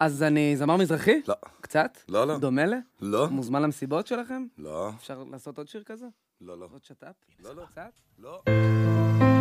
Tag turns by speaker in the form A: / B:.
A: אז אני זמר מזרחי?
B: לא.
A: קצת?
B: לא.
A: דומה ל?
B: לא.
A: מוזמן למסיבות שלכם?
B: לא.
A: אפשר לעשות עוד שיר כזה?
B: לא.
A: עוד שטאפ?
B: לא.
A: קצת?
B: לא.